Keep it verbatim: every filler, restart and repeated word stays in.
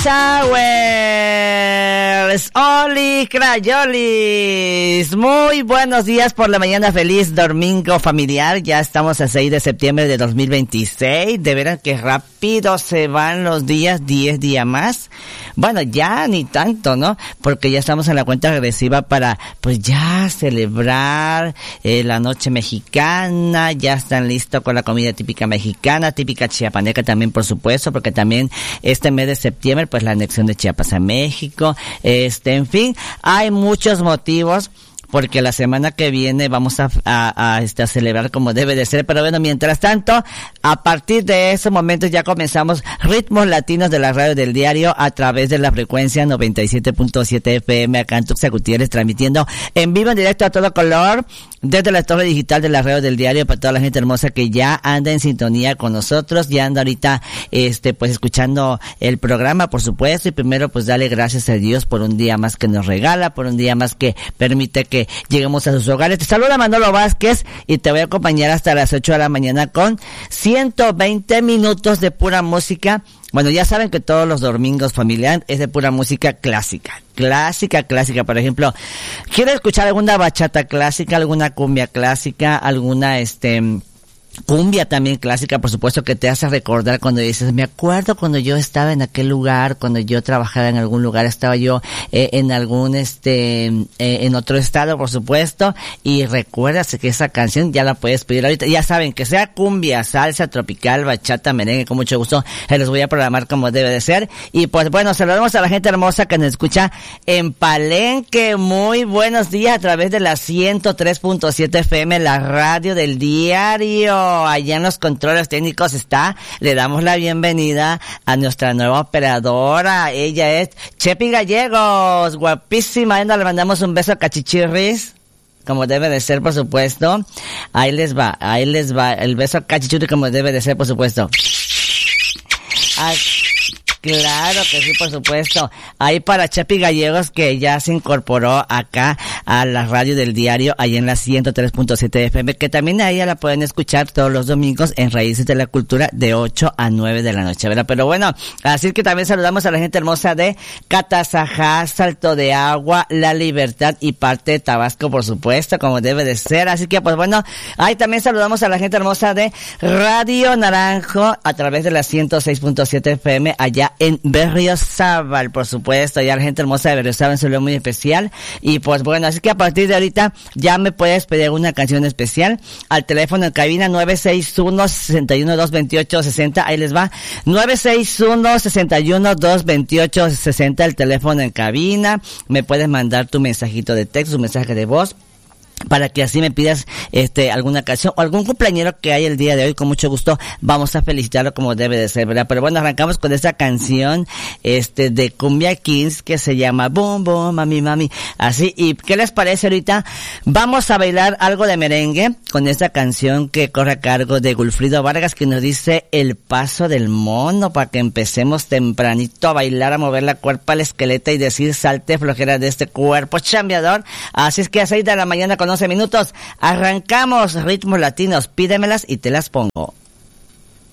Showers, Oli Crayolis. Muy buenos días por la mañana, feliz domingo familiar. Ya estamos a seis de septiembre de dos mil veintiséis. De veras que rápido se van los días, diez días más. Bueno, ya ni tanto, ¿no? Porque ya estamos en la cuenta regresiva para, pues ya celebrar eh, la noche mexicana. Ya están listos con la comida típica mexicana, típica chiapaneca también, por supuesto, porque también este mes de septiembre, pues la anexión de Chiapas a México, este, en fin, hay muchos motivos, porque la semana que viene vamos a, a, a, este, a celebrar como debe de ser. Pero bueno, mientras tanto, a partir de ese momento ya comenzamos Ritmos Latinos de la Radio del Diario a través de la frecuencia noventa y siete punto siete F M acá en Tuxtla Gutiérrez, transmitiendo en vivo, en directo, a todo color desde la torre digital de la Radio del Diario, para toda la gente hermosa que ya anda en sintonía con nosotros, ya anda ahorita este pues escuchando el programa, por supuesto. Y primero pues dale gracias a Dios por un día más que nos regala, por un día más que permite que lleguemos a sus hogares. Te saluda Manolo Vázquez y te voy a acompañar hasta las ocho de la mañana con ciento veinte minutos de pura música. Bueno, ya saben que todos los domingos familiar es de pura música clásica, clásica, clásica. Por ejemplo, ¿quieres escuchar alguna bachata clásica, alguna cumbia clásica, alguna este cumbia también clásica, por supuesto, que te hace recordar cuando dices, me acuerdo cuando yo estaba en aquel lugar, cuando yo trabajaba en algún lugar, estaba yo eh, en algún, este, eh, en otro estado, por supuesto, y recuerdas que esa canción ya la puedes pedir ahorita. Ya saben, que sea cumbia, salsa, tropical, bachata, merengue, con mucho gusto, se los voy a programar como debe de ser. Y pues bueno, saludamos a la gente hermosa que nos escucha en Palenque. Muy buenos días a través de la ciento tres punto siete F M, la Radio del Diario. Allá en los controles técnicos está, le damos la bienvenida a nuestra nueva operadora. Ella es Chepi Gallegos, guapísima. Le mandamos un beso a Cachichirris, como debe de ser, por supuesto. Ahí les va, ahí les va el beso a Cachichirris, como debe de ser, por supuesto. Ay, claro que sí, por supuesto. Ahí para Chepi Gallegos, que ya se incorporó acá a la Radio del Diario, ahí en la ciento tres punto siete F M, que también ahí la pueden escuchar todos los domingos en Raíces de la Cultura de ocho a nueve de la noche, ¿verdad? Pero bueno, así que también saludamos a la gente hermosa de Catazajá, Salto de Agua, La Libertad y parte de Tabasco, por supuesto, como debe de ser. Así que pues bueno, ahí también saludamos a la gente hermosa de Radio Naranjo a través de la ciento seis punto siete F M allá en Berriozábal, por supuesto. Ya la gente hermosa de Berriozábal se lo muy especial. Y pues bueno, así que a partir de ahorita ya me puedes pedir una canción especial al teléfono en cabina nueve seis uno, seis uno dos, dos ocho seis cero. Ahí les va, nueve seis uno, seis uno dos, dos ocho seis cero, el teléfono en cabina. Me puedes mandar tu mensajito de texto, un mensaje de voz, para que así me pidas este alguna canción o algún cumpleañero que hay el día de hoy. Con mucho gusto vamos a felicitarlo como debe de ser, ¿verdad? Pero bueno, arrancamos con esta canción este de Cumbia Kings que se llama Boom Boom Mami Mami. Así, ¿y qué les parece ahorita? Vamos a bailar algo de merengue con esta canción que corre a cargo de Gulfrido Vargas, que nos dice El Paso del Mono, para que empecemos tempranito a bailar, a mover la cuerpa, al esqueleto y decir salte flojera de este cuerpo chambeador. Así es que a seis de la mañana con once minutos, arrancamos Ritmos Latinos, pídemelas y te las pongo.